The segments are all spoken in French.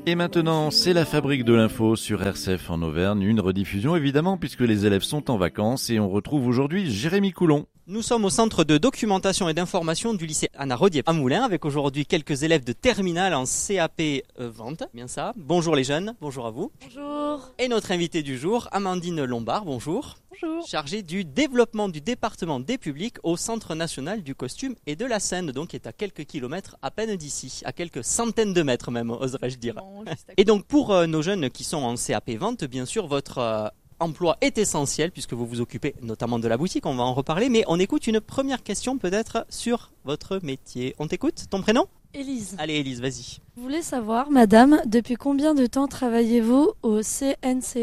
Et maintenant, c'est la fabrique de l'info sur RCF en Auvergne. Une rediffusion évidemment puisque les élèves sont en vacances et on retrouve aujourd'hui Jérémy Coulon. Nous sommes au centre de documentation et d'information du lycée Anna Rodier à Moulins avec aujourd'hui quelques élèves de terminale en CAP vente. Bien ça. Bonjour les jeunes, bonjour à vous. Bonjour. Et notre invitée du jour, Amandine Lombard, bonjour. Bonjour. Chargée du développement du département des publics au Centre national du costume et de la scène, donc qui est à quelques kilomètres à peine d'ici, à quelques centaines de mètres même, oserais-je dire. Non, Et donc pour nos jeunes qui sont en CAP vente, bien sûr, votre emploi est essentiel puisque vous vous occupez notamment de la boutique, on va en reparler, mais on écoute une première question peut-être sur votre métier. On t'écoute, ton prénom ? Élise. Allez Élise, vas-y. Je voulais savoir, madame, depuis combien de temps travaillez-vous au CNCS ?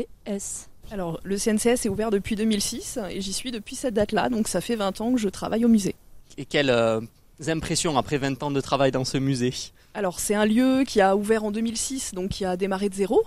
Alors, le CNCS est ouvert depuis 2006 et j'y suis depuis cette date-là, donc ça fait 20 ans que je travaille au musée. Et quelles impressions après 20 ans de travail dans ce musée ? Alors, c'est un lieu qui a ouvert en 2006, donc qui a démarré de zéro.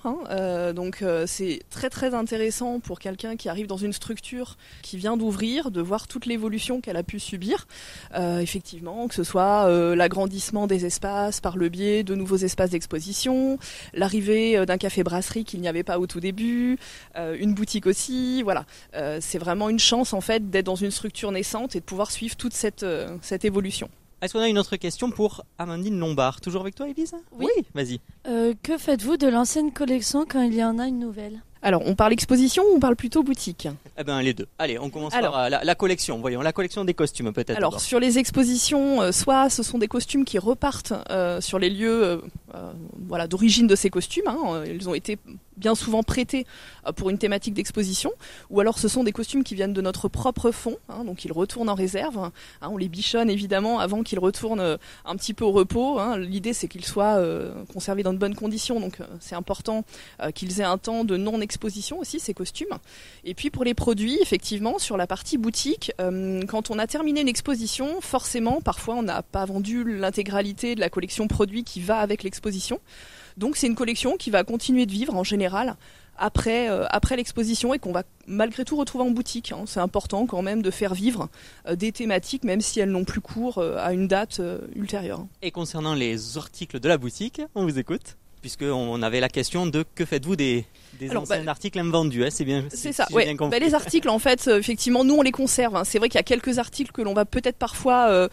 C'est très très intéressant pour quelqu'un qui arrive dans une structure qui vient d'ouvrir, de voir toute l'évolution qu'elle a pu subir. Effectivement, que ce soit l'agrandissement des espaces par le biais de nouveaux espaces d'exposition, l'arrivée d'un café-brasserie qu'il n'y avait pas au tout début, une boutique aussi. Voilà, c'est vraiment une chance en fait d'être dans une structure naissante et de pouvoir suivre toute cette évolution. Est-ce qu'on a une autre question pour Amandine Lombard ? Toujours avec toi, Élise ? Oui. Vas-y. Que faites-vous de l'ancienne collection quand il y en a une nouvelle ? Alors, on parle exposition ou on parle plutôt boutique ? Eh bien, les deux. Allez, on commence par la collection. Voyons, la collection des costumes peut-être. Alors, d'abord. sur les expositions, soit ce sont des costumes qui repartent sur les lieux d'origine de ces costumes. Ils ont été bien souvent prêtés pour une thématique d'exposition. Ou alors, ce sont des costumes qui viennent de notre propre fonds. Donc, ils retournent en réserve. On les bichonne évidemment avant qu'ils retournent un petit peu au repos. L'idée, c'est qu'ils soient conservés dans de bonnes conditions. Donc, c'est important qu'ils aient un temps de non-exposition aussi, ces costumes. Et puis, pour les produits, effectivement, sur la partie boutique, quand on a terminé une exposition, forcément, parfois, on n'a pas vendu l'intégralité de la collection produits qui va avec l'exposition. Donc, c'est une collection qui va continuer de vivre en général après l'exposition et qu'on va malgré tout retrouver en boutique. C'est important quand même de faire vivre des thématiques, même si elles n'ont plus cours à une date ultérieure. Et concernant les articles de la boutique, on vous écoute ? Puisqu'on avait la question de que faites-vous des anciens articles invendus, c'est bien. C'est ça, si j'ai bien compris. Les articles, en fait, effectivement, nous on les conserve. C'est vrai qu'il y a quelques articles que l'on va peut-être parfois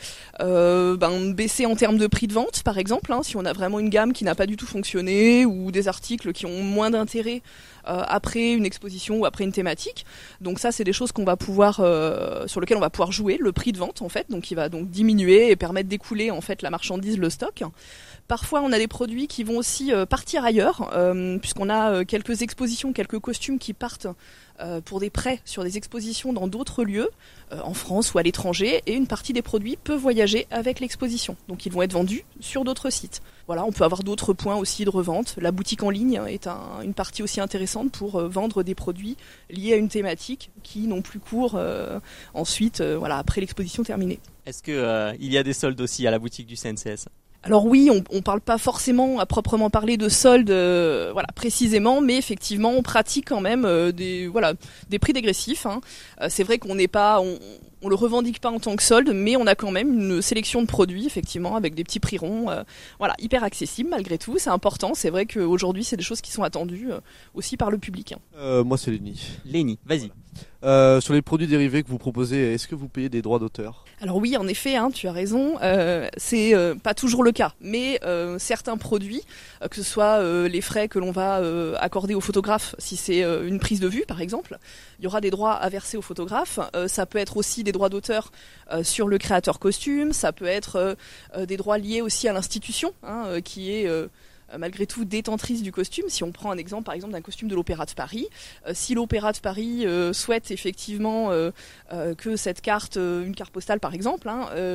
baisser en termes de prix de vente, par exemple, si on a vraiment une gamme qui n'a pas du tout fonctionné, ou des articles qui ont moins d'intérêt après une exposition ou après une thématique. Donc ça, c'est des choses qu'on va pouvoir, sur lesquelles on va pouvoir jouer, le prix de vente en fait, donc qui va donc diminuer et permettre d'écouler en fait la marchandise, le stock. Parfois, on a des produits qui vont aussi partir ailleurs, puisqu'on a quelques expositions, quelques costumes qui partent pour des prêts sur des expositions dans d'autres lieux, en France ou à l'étranger, et une partie des produits peut voyager avec l'exposition. Donc ils vont être vendus sur d'autres sites. Voilà, on peut avoir d'autres points aussi de revente. La boutique en ligne est une partie aussi intéressante pour vendre des produits liés à une thématique qui n'ont plus cours ensuite, après l'exposition terminée. Est-ce qu'il y a des soldes aussi à la boutique du CNCS ? Alors oui, on parle pas forcément à proprement parler de soldes précisément, mais effectivement on pratique quand même des prix dégressifs. C'est vrai qu'on n'est pas, on le revendique pas en tant que solde, mais on a quand même une sélection de produits effectivement avec des petits prix ronds, hyper accessibles malgré tout. C'est important. C'est vrai qu'aujourd'hui c'est des choses qui sont attendues aussi par le public. Moi c'est Léni. Léni, vas-y. Sur les produits dérivés que vous proposez, est-ce que vous payez des droits d'auteur ? Alors oui, en effet, tu as raison. C'est pas toujours le cas, mais certains produits, que ce soit les frais que l'on va accorder au photographe, si c'est une prise de vue par exemple, il y aura des droits à verser au photographe. Ça peut être aussi des droits d'auteur sur le créateur costume. Ça peut être des droits liés aussi à l'institution, qui est malgré tout détentrice du costume. Si on prend un exemple par exemple d'un costume de l'Opéra de Paris, si l'Opéra de Paris souhaite effectivement que cette carte, une carte postale par exemple,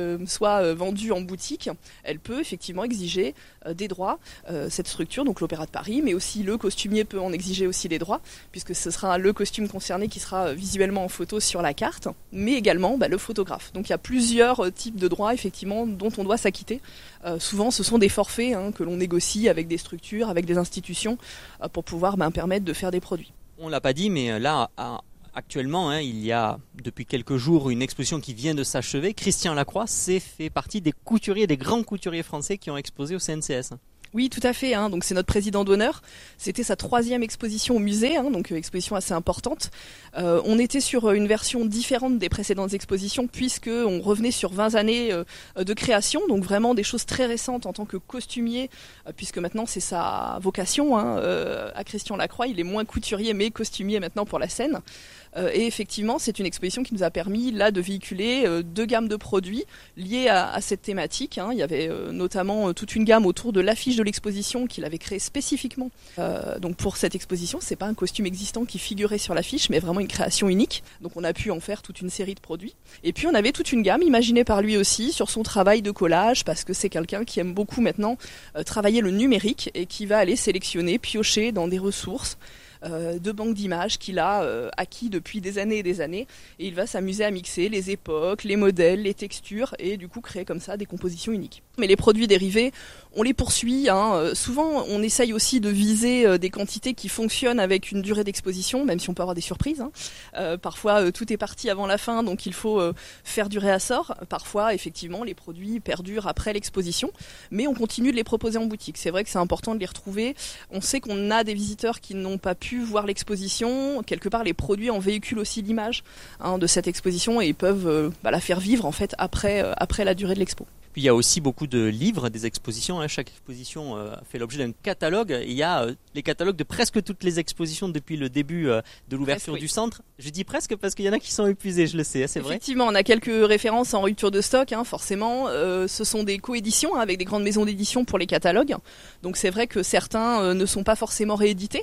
soit vendue en boutique, elle peut effectivement exiger des droits, cette structure, donc l'Opéra de Paris, mais aussi le costumier peut en exiger aussi des droits, puisque ce sera le costume concerné qui sera visuellement en photo sur la carte, mais également le photographe. Donc il y a plusieurs types de droits effectivement dont on doit s'acquitter. Souvent ce sont des forfaits que l'on négocie avec des structures, avec des institutions, pour pouvoir permettre de faire des produits. On l'a pas dit, mais là, actuellement, il y a depuis quelques jours une exposition qui vient de s'achever. Christian Lacroix fait partie des couturiers, des grands couturiers français qui ont exposé au CNCS. Oui, tout à fait. Donc c'est notre président d'honneur. C'était sa 3e exposition au musée, donc exposition assez importante. On était sur une version différente des précédentes expositions puisque on revenait sur 20 années de création, donc vraiment des choses très récentes en tant que costumier, puisque maintenant c'est sa vocation. À Christian Lacroix, il est moins couturier mais costumier maintenant pour la scène. Et effectivement, c'est une exposition qui nous a permis là de véhiculer 2 gammes de produits liés à cette thématique. Il y avait notamment toute une gamme autour de l'affiche de l'exposition qu'il avait créée spécifiquement. Donc pour cette exposition, c'est pas un costume existant qui figurait sur l'affiche, mais vraiment une création unique. Donc on a pu en faire toute une série de produits. Et puis on avait toute une gamme imaginée par lui aussi sur son travail de collage, parce que c'est quelqu'un qui aime beaucoup maintenant travailler le numérique et qui va aller sélectionner, piocher dans des ressources de banques d'images qu'il a acquis depuis des années et des années, et il va s'amuser à mixer les époques, les modèles, les textures, et du coup créer comme ça des compositions uniques. Mais les produits dérivés, on les poursuit. Souvent, on essaye aussi de viser des quantités qui fonctionnent avec une durée d'exposition, même si on peut avoir des surprises. Parfois, tout est parti avant la fin, donc il faut faire du réassort. Parfois, effectivement, les produits perdurent après l'exposition, mais on continue de les proposer en boutique. C'est vrai que c'est important de les retrouver. On sait qu'on a des visiteurs qui n'ont pas pu voir l'exposition. Quelque part, les produits en véhiculent aussi l'image de cette exposition et ils peuvent la faire vivre en fait après la durée de l'expo. Puis il y a aussi beaucoup de livres, des expositions. Chaque exposition fait l'objet d'un catalogue. Il y a les catalogues de presque toutes les expositions depuis le début de l'ouverture du centre. Je dis presque parce qu'il y en a qui sont épuisés, je le sais, c'est vrai. Effectivement, on a quelques références en rupture de stock, forcément. Ce sont des coéditions avec des grandes maisons d'édition pour les catalogues. Donc c'est vrai que certains ne sont pas forcément réédités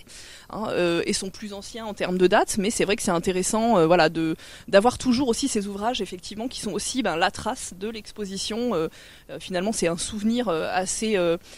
et sont plus anciens en termes de date, mais c'est vrai que c'est intéressant d'avoir toujours aussi ces ouvrages effectivement qui sont aussi la trace de l'exposition. Finalement, c'est un souvenir assez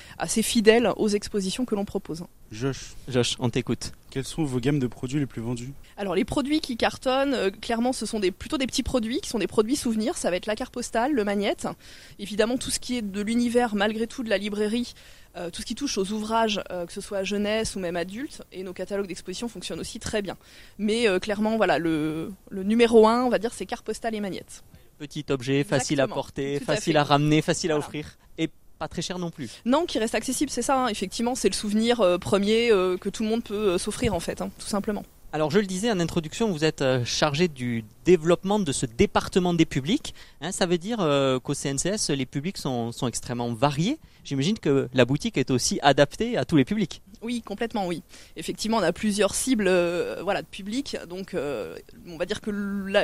fidèle aux expositions que l'on propose. Josh, on t'écoute. Quelles sont vos gammes de produits les plus vendus ? Alors les produits qui cartonnent, clairement ce sont plutôt des petits produits qui sont des produits souvenirs. Ça va être la carte postale, le magnète, évidemment tout ce qui est de l'univers malgré tout de la librairie, tout ce qui touche aux ouvrages, que ce soit jeunesse ou même adulte, et nos catalogues d'exposition fonctionnent aussi très bien. Mais clairement le numéro 1, on va dire, c'est carte postale et magnète. Petit objet, facile à porter, facile à ramener, facile à offrir, et pas très cher non plus. Non, qui reste accessible, c'est ça. Effectivement, c'est le souvenir premier que tout le monde peut s'offrir en fait, tout simplement. Alors je le disais en introduction, vous êtes chargé du développement de ce département des publics. Ça veut dire qu'au CNCS, les publics sont extrêmement variés. J'imagine que la boutique est aussi adaptée à tous les publics. Oui, complètement, oui. Effectivement, on a plusieurs cibles de public. Donc, on va dire que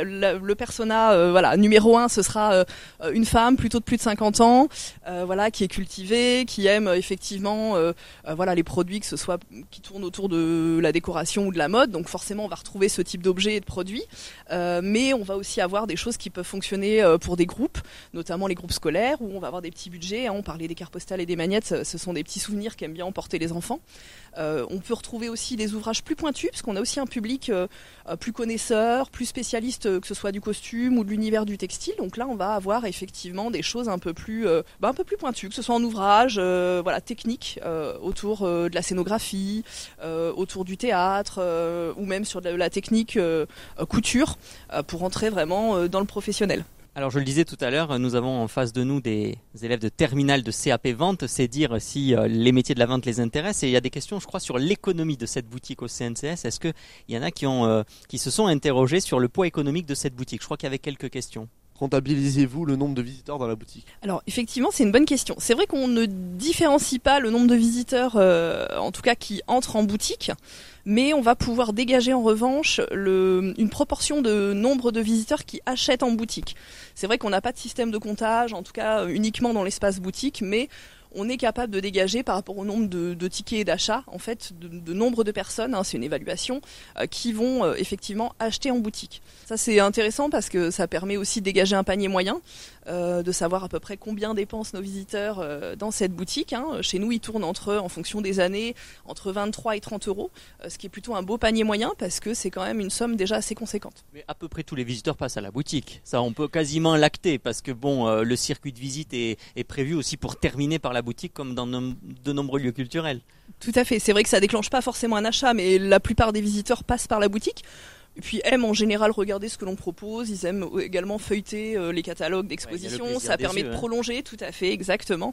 le persona numéro 1, ce sera une femme plutôt de plus de 50 ans, qui est cultivée, qui aime effectivement les produits que ce soit qui tournent autour de la décoration ou de la mode. Donc forcément, on va retrouver ce type d'objets et de produits. Mais on va aussi avoir des choses qui peuvent fonctionner pour des groupes, notamment les groupes scolaires, où on va avoir des petits budgets. On parlait des cartes postales et des magnettes, ce sont des petits souvenirs qu'aiment bien emporter les enfants. On peut retrouver aussi des ouvrages plus pointus, parce qu'on a aussi un public plus connaisseur, plus spécialiste, que ce soit du costume ou de l'univers du textile. Donc là, on va avoir effectivement des choses un peu plus pointues, que ce soit en ouvrage, technique, autour de la scénographie, autour du théâtre, ou même sur de la technique couture, pour entrer vraiment dans le professionnel. Alors je le disais tout à l'heure, nous avons en face de nous des élèves de terminale de CAP Vente, c'est dire si les métiers de la vente les intéressent. Et il y a des questions, je crois, sur l'économie de cette boutique au CNCS. Est-ce qu'il y en a qui se sont interrogés sur le poids économique de cette boutique ? Je crois qu'il y avait quelques questions. Rentabilisez-vous le nombre de visiteurs dans la boutique ? Alors effectivement, c'est une bonne question. C'est vrai qu'on ne différencie pas le nombre de visiteurs, en tout cas qui entrent en boutique, mais on va pouvoir dégager en revanche une proportion de nombre de visiteurs qui achètent en boutique. C'est vrai qu'on n'a pas de système de comptage, en tout cas uniquement dans l'espace boutique, mais on est capable de dégager par rapport au nombre de tickets d'achat, en fait, de nombre de personnes, c'est une évaluation, qui vont effectivement acheter en boutique. Ça, c'est intéressant parce que ça permet aussi de dégager un panier moyen, de savoir à peu près combien dépensent nos visiteurs dans cette boutique. Chez nous, ils tournent en fonction des années, entre 23 et 30 euros, ce qui est plutôt un beau panier moyen parce que c'est quand même une somme déjà assez conséquente. Mais à peu près tous les visiteurs passent à la boutique. Ça, on peut quasiment l'acter parce que le circuit de visite est prévu aussi pour terminer par la boutique comme dans de nombreux lieux culturels. Tout à fait. C'est vrai que ça déclenche pas forcément un achat, mais la plupart des visiteurs passent par la boutique. Et puis aiment en général regarder ce que l'on propose, ils aiment également feuilleter les catalogues d'exposition, ça permet de prolonger, tout à fait, exactement.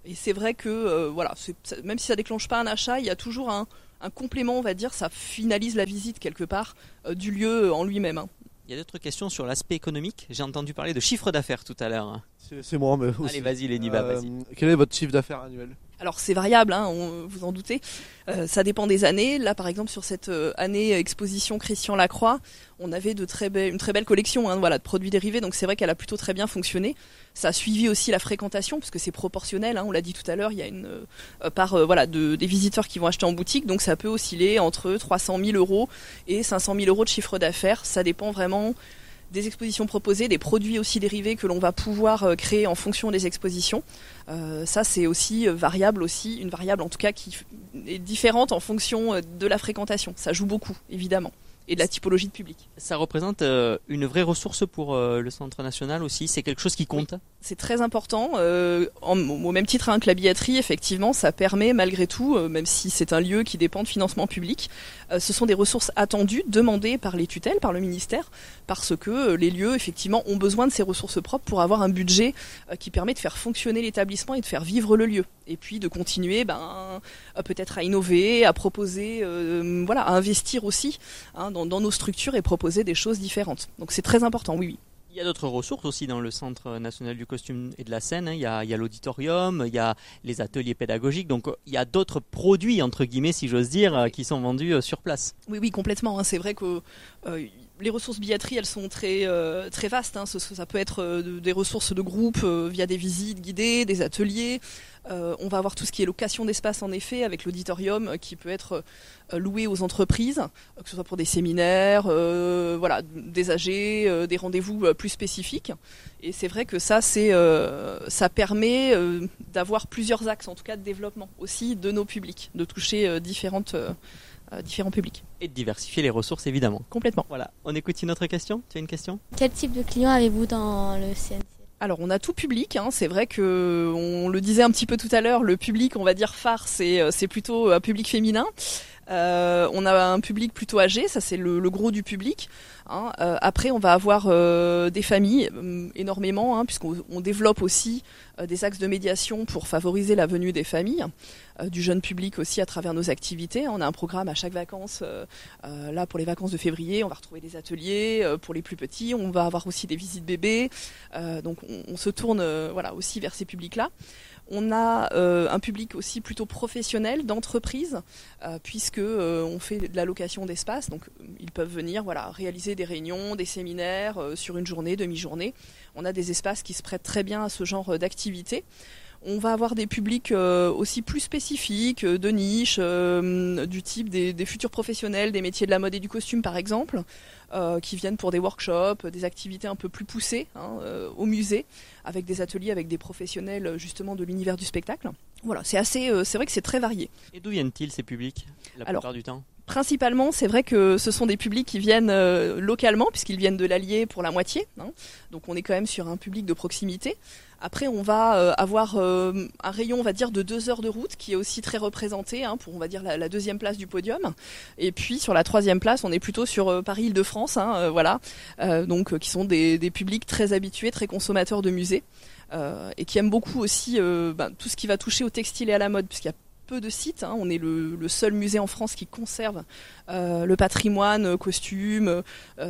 Et c'est vrai que même si ça déclenche pas un achat, il y a toujours un complément, on va dire, ça finalise la visite quelque part du lieu en lui-même. Hein. Il y a d'autres questions sur l'aspect économique. J'ai entendu parler de chiffre d'affaires tout à l'heure. C'est moi, mais aussi. Allez, vas-y Lenny, vas-y. Quel est votre chiffre d'affaires annuel ? Alors c'est variable, hein, vous en doutez. Ça dépend des années. Là, par exemple, sur cette année exposition Christian Lacroix, on avait une très belle collection, de produits dérivés. Donc c'est vrai qu'elle a plutôt très bien fonctionné. Ça a suivi aussi la fréquentation, parce que c'est proportionnel. On l'a dit tout à l'heure, il y a une part des visiteurs qui vont acheter en boutique. Donc ça peut osciller entre 300 000 euros et 500 000 euros de chiffre d'affaires. Ça dépend vraiment des expositions proposées, des produits aussi dérivés que l'on va pouvoir créer en fonction des expositions. Ça, c'est aussi une variable en tout cas qui est différente en fonction de la fréquentation. Ça joue beaucoup, évidemment, et de la typologie de public. Ça représente une vraie ressource pour le Centre National aussi, c'est quelque chose qui compte. C'est très important, au même titre que la billetterie, effectivement, ça permet malgré tout, même si c'est un lieu qui dépend de financement public, ce sont des ressources attendues, demandées par les tutelles, par le ministère, parce que les lieux, effectivement, ont besoin de ces ressources propres pour avoir un budget qui permet de faire fonctionner l'établissement et de faire vivre le lieu. Et puis de continuer peut-être à innover, à proposer, à investir aussi dans nos structures et proposer des choses différentes. Donc c'est très important, oui. Il y a d'autres ressources aussi dans le Centre National du Costume et de la Scène. Il y a l'auditorium, il y a les ateliers pédagogiques. Donc il y a d'autres produits, entre guillemets, si j'ose dire, qui sont vendus sur place. Oui, complètement. C'est vrai que les ressources billetterie, elles sont très vastes. Ça peut être des ressources de groupe via des visites guidées, des ateliers. On va avoir tout ce qui est location d'espace, en effet, avec l'auditorium qui peut être loué aux entreprises, que ce soit pour des séminaires, des AG, des rendez-vous plus spécifiques. Et c'est vrai que ça permet d'avoir plusieurs axes, en tout cas de développement aussi de nos publics, de toucher différents publics. Et de diversifier les ressources, évidemment. Complètement. Voilà. On écoute une autre question ? Tu as une question ? Quel type de clients avez-vous dans le CNC ? Alors on a tout public, c'est vrai que on le disait un petit peu tout à l'heure, le public on va dire phare c'est plutôt un public féminin. On a un public plutôt âgé, ça c'est le gros du public. Après on va avoir des familles énormément, puisqu'on développe aussi des axes de médiation pour favoriser la venue des familles, du jeune public aussi à travers nos activités. On a un programme à chaque vacances, là pour les vacances de février, on va retrouver des ateliers pour les plus petits, on va avoir aussi des visites bébés, donc on se tourne aussi vers ces publics-là. On a un public aussi plutôt professionnel, d'entreprise, puisque on fait de la location d'espace, donc ils peuvent venir réaliser des réunions, des séminaires sur une journée, demi-journée. On a des espaces qui se prêtent très bien à ce genre d'activité. On va avoir des publics aussi plus spécifiques, de niche, du type des futurs professionnels, des métiers de la mode et du costume par exemple, qui viennent pour des workshops, des activités un peu plus poussées au musée, avec des ateliers avec des professionnels justement de l'univers du spectacle. Voilà, c'est vrai que c'est très varié. Et d'où viennent-ils ces publics la plupart du temps ? Principalement, c'est vrai que ce sont des publics qui viennent localement, puisqu'ils viennent de l'Allier pour la moitié. Donc on est quand même sur un public de proximité. Après, on va avoir un rayon, on va dire, de 2 heures de route, qui est aussi très représenté, pour, on va dire, la deuxième place du podium. Et puis, sur la 3e place, on est plutôt sur Paris-Île-de-France, donc qui sont des publics très habitués, très consommateurs de musées, et qui aiment beaucoup aussi tout ce qui va toucher au textile et à la mode, puisqu'il y a peu de sites. On est le seul musée en France qui conserve le patrimoine, costumes,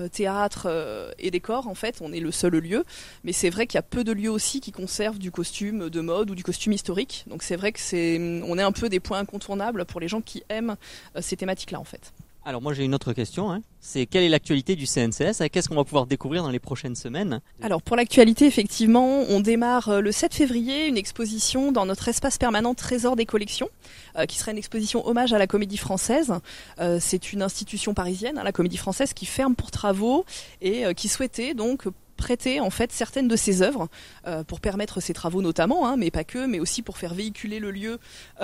théâtre et décor. En fait, on est le seul lieu. Mais c'est vrai qu'il y a peu de lieux aussi qui conservent du costume de mode ou du costume historique. Donc c'est vrai que on est un peu des points incontournables pour les gens qui aiment ces thématiques-là, en fait. Alors moi j'ai une autre question, c'est quelle est l'actualité du CNCS ? Qu'est-ce qu'on va pouvoir découvrir dans les prochaines semaines ? Alors pour l'actualité, effectivement, on démarre le 7 février une exposition dans notre espace permanent Trésor des collections, qui sera une exposition hommage à la Comédie Française. C'est une institution parisienne, la Comédie Française, qui ferme pour travaux et qui souhaitait donc prêter en fait certaines de ses œuvres pour permettre ses travaux notamment, mais pas que, mais aussi pour faire véhiculer le lieu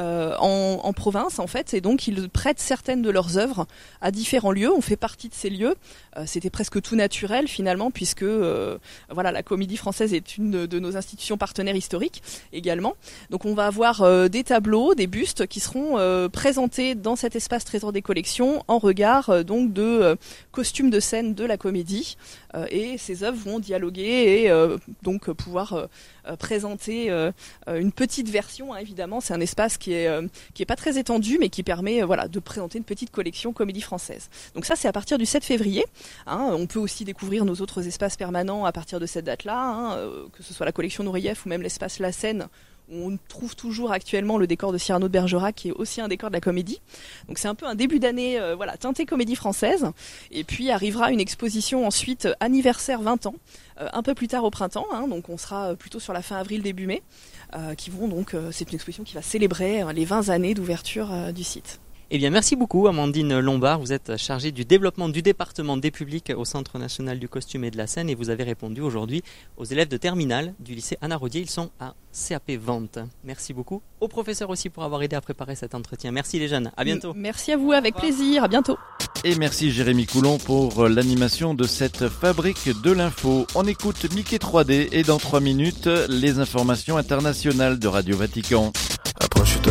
en province en fait. Et donc ils prêtent certaines de leurs œuvres à différents lieux. On fait partie de ces lieux. C'était presque tout naturel finalement, puisque la Comédie Française est une de nos institutions partenaires historiques également. Donc on va avoir des tableaux, des bustes qui seront présentés dans cet espace Trésor des collections en regard donc de costumes de scène de la Comédie. Et ces œuvres vont évidemment dialoguer et donc pouvoir présenter une petite version. Évidemment, c'est un espace qui est pas très étendu, mais qui permet de présenter une petite collection comédie française. Donc ça, c'est à partir du 7 février. On peut aussi découvrir nos autres espaces permanents à partir de cette date-là, que ce soit la collection Nourieff ou même l'espace La Seine, où on trouve toujours actuellement le décor de Cyrano de Bergerac, qui est aussi un décor de la comédie. Donc c'est un peu un début d'année teinté comédie française. Et puis arrivera une exposition ensuite anniversaire 20 ans, un peu plus tard au printemps. Donc on sera plutôt sur la fin avril, début mai. C'est une exposition qui va célébrer les 20 années d'ouverture du site. Eh bien, merci beaucoup, Amandine Lombard. Vous êtes chargée du développement du département des publics au Centre national du costume et de la scène et vous avez répondu aujourd'hui aux élèves de terminale du lycée Anna Rodier. Ils sont à CAP Vente. Merci beaucoup. Aux professeurs aussi pour avoir aidé à préparer cet entretien. Merci les jeunes. À bientôt. Merci à vous, avec plaisir. À bientôt. Et merci Jérémy Coulon pour l'animation de cette fabrique de l'info. On écoute Mickey 3D et dans 3 minutes, les informations internationales de Radio Vatican.